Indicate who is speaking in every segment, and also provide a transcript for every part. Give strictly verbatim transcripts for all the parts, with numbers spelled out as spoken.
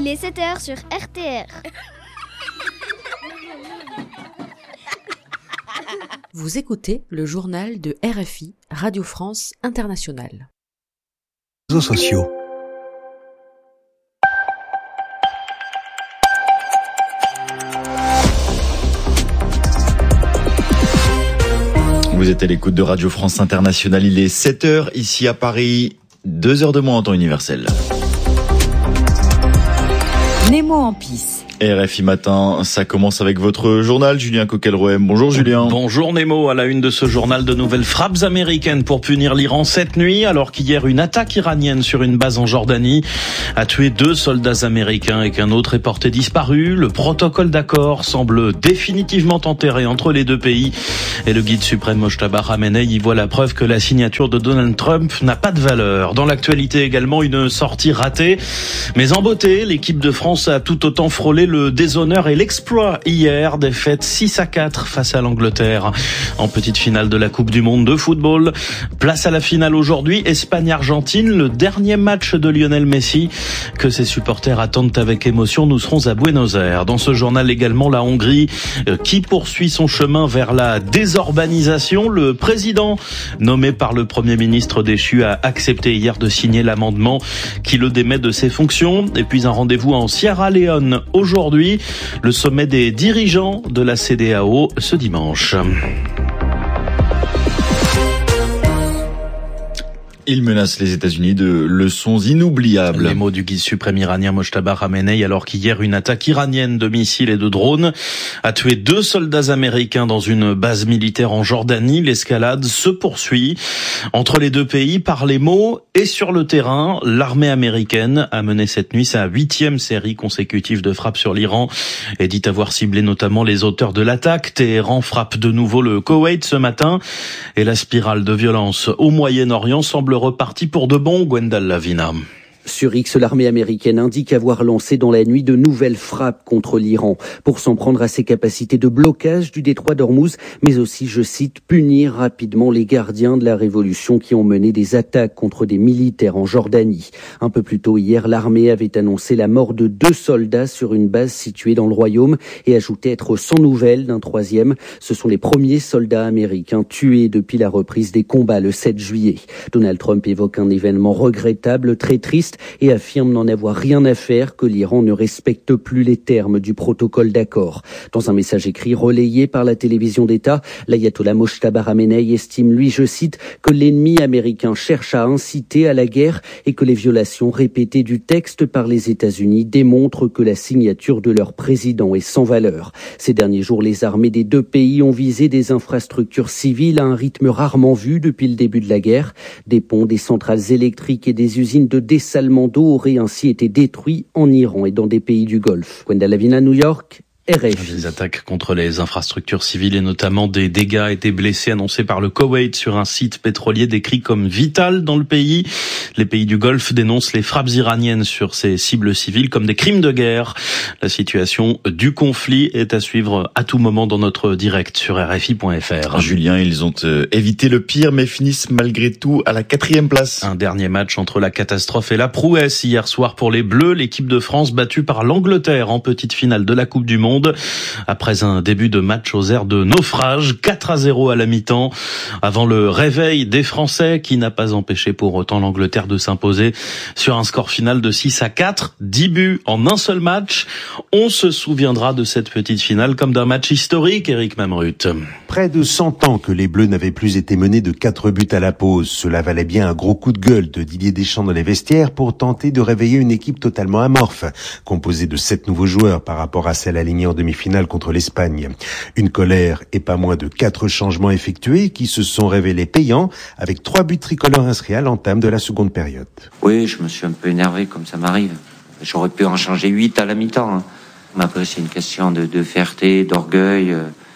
Speaker 1: Il est sept heures sur R T R.
Speaker 2: Vous écoutez le journal de R F I, Radio France Internationale.
Speaker 3: Réseaux sociaux.
Speaker 4: Vous êtes à l'écoute de Radio France Internationale, il est sept heures ici à Paris, deux heures de moins en temps universel.
Speaker 2: Nemo en pisse.
Speaker 4: R F I Matin, ça commence avec votre journal, Julien Coquelroem. Bonjour Julien.
Speaker 5: Bonjour Nemo, à la une de ce journal, de nouvelles frappes américaines pour punir l'Iran cette nuit, alors qu'hier une attaque iranienne sur une base en Jordanie a tué deux soldats américains et qu'un autre est porté disparu. Le protocole d'accord semble définitivement enterré entre les deux pays et le guide suprême Mojtaba Khamenei y voit la preuve que la signature de Donald Trump n'a pas de valeur. Dans l'actualité également, une sortie ratée, mais en beauté, l'équipe de France a tout autant frôlé le déshonneur et l'exploit hier, défaite six à quatre face à l'Angleterre en petite finale de la Coupe du Monde de football. Place à la finale aujourd'hui, Espagne-Argentine, le dernier match de Lionel Messi que ses supporters attendent avec émotion. Nous serons à Buenos Aires. Dans ce journal également, la Hongrie qui poursuit son chemin vers la désorbanisation. Le président nommé par le Premier ministre déchu a accepté hier de signer l'amendement qui le démet de ses fonctions. Et puis un rendez-vous en Sierra Leone aujourd'hui. Aujourd'hui, le sommet des dirigeants de la C E D E A O ce dimanche.
Speaker 4: Il menace les États-Unis de leçons inoubliables.
Speaker 5: Les mots du guide suprême iranien Mojtaba Khamenei, alors qu'hier une attaque iranienne de missiles et de drones a tué deux soldats américains dans une base militaire en Jordanie. L'escalade se poursuit entre les deux pays par les mots et sur le terrain. L'armée américaine a mené cette nuit sa huitième série consécutive de frappes sur l'Iran et dit avoir ciblé notamment les auteurs de l'attaque. Téhéran frappe de nouveau le Koweït ce matin et la spirale de violence au Moyen-Orient semble reparti pour de bon, Gwendal Lavina.
Speaker 6: Sur X, l'armée américaine indique avoir lancé dans la nuit de nouvelles frappes contre l'Iran pour s'en prendre à ses capacités de blocage du détroit d'Ormuz, mais aussi, je cite, punir rapidement les gardiens de la révolution qui ont mené des attaques contre des militaires en Jordanie. Un peu plus tôt hier, l'armée avait annoncé la mort de deux soldats sur une base située dans le royaume et ajouté être sans nouvelles d'un troisième. Ce sont les premiers soldats américains tués depuis la reprise des combats le sept juillet. Donald Trump évoque un événement regrettable, très triste, et affirme n'en avoir rien à faire, que l'Iran ne respecte plus les termes du protocole d'accord. Dans un message écrit relayé par la télévision d'État, l'ayatollah Mojtaba Khamenei estime, lui, je cite, que l'ennemi américain cherche à inciter à la guerre et que les violations répétées du texte par les États-Unis démontrent que la signature de leur président est sans valeur. Ces derniers jours, les armées des deux pays ont visé des infrastructures civiles à un rythme rarement vu depuis le début de la guerre. Des ponts, des centrales électriques et des usines de dessalement d'eau auraient ainsi été détruits en Iran et dans des pays du Golfe. Gwendal Lavina, New York. R F I.
Speaker 5: Des attaques contre les infrastructures civiles et notamment des dégâts et des blessés annoncés par le Koweït sur un site pétrolier décrit comme vital dans le pays. Les pays du Golfe dénoncent les frappes iraniennes sur ces cibles civiles comme des crimes de guerre. La situation du conflit est à suivre à tout moment dans notre direct sur R F I point F R.
Speaker 4: Julien, ils ont euh, évité le pire mais finissent malgré tout à la quatrième place.
Speaker 5: Un dernier match entre la catastrophe et la prouesse hier soir pour les Bleus. L'équipe de France battue par l'Angleterre en petite finale de la Coupe du Monde. Après un début de match aux airs de naufrage, quatre à zéro à la mi-temps, avant le réveil des Français qui n'a pas empêché pour autant l'Angleterre de s'imposer sur un score final de six à quatre, dix buts en un seul match. On se souviendra de cette petite finale comme d'un match historique, Eric Mamrut.
Speaker 3: Près de cent ans que les Bleus n'avaient plus été menés de quatre buts à la pause. Cela valait bien un gros coup de gueule de Didier Deschamps dans les vestiaires pour tenter de réveiller une équipe totalement amorphe, composée de sept nouveaux joueurs par rapport à celle alignée en demi-finale contre l'Espagne. Une colère et pas moins de quatre changements effectués qui se sont révélés payants avec trois buts tricolores inscrits à l'entame de la seconde période.
Speaker 7: Oui, je me suis un peu énervé comme ça m'arrive. J'aurais pu en changer huit à la mi-temps. Hein. Mais après, c'est une question de, de fierté, d'orgueil,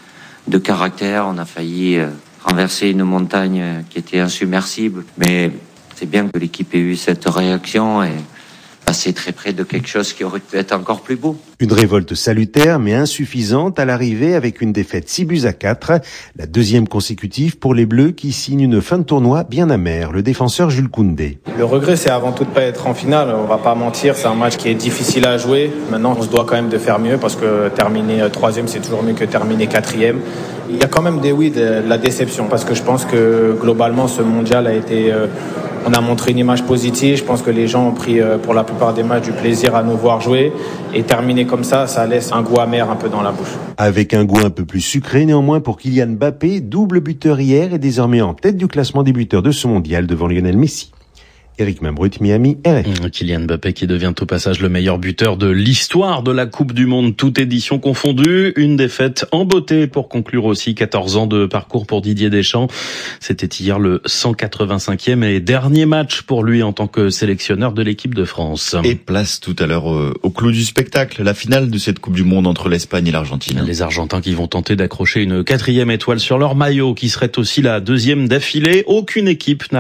Speaker 7: de caractère. On a failli renverser une montagne qui était insubmersible. Mais c'est bien que l'équipe ait eu cette réaction et passé très près de quelque chose qui aurait pu être encore plus beau.
Speaker 3: Une révolte salutaire mais insuffisante à l'arrivée avec une défaite six buts à quatre, la deuxième consécutive pour les Bleus qui signent une fin de tournoi bien amère. Le défenseur Jules Koundé.
Speaker 8: Le regret, c'est avant tout de pas être en finale. On va pas mentir, c'est un match qui est difficile à jouer. Maintenant, on se doit quand même de faire mieux parce que terminer troisième, c'est toujours mieux que terminer quatrième. Il y a quand même des oui de la déception parce que je pense que globalement, ce mondial a été euh, on a montré une image positive. Je pense que les gens ont pris, euh, pour la plupart des matchs, du plaisir à nous voir jouer. Et terminer comme ça, ça laisse un goût amer un peu dans la bouche.
Speaker 3: Avec un goût un peu plus sucré néanmoins pour Kylian Mbappé, double buteur hier et désormais en tête du classement des buteurs de ce mondial devant Lionel Messi. Éric Mambrut, Miami, R F I.
Speaker 5: Kylian Mbappé qui devient au passage le meilleur buteur de l'histoire de la Coupe du Monde, toute édition confondue. Une défaite en beauté pour conclure aussi quatorze ans de parcours pour Didier Deschamps. C'était hier le cent quatre-vingt-cinquième et dernier match pour lui en tant que sélectionneur de l'équipe de France.
Speaker 4: Et place tout à l'heure au clou du spectacle, la finale de cette Coupe du Monde entre l'Espagne et l'Argentine.
Speaker 5: Les Argentins qui vont tenter d'accrocher une quatrième étoile sur leur maillot, qui serait aussi la deuxième d'affilée. Aucune équipe n'a